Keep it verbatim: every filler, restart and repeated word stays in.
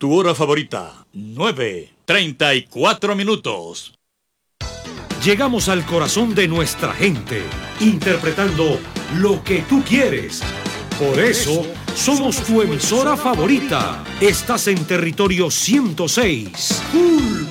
Tu hora favorita, nueve treinta y cuatro minutos. Llegamos al corazón de nuestra gente, interpretando lo que tú quieres. Por eso, somos tu emisora favorita. Estás en territorio ciento seis. Full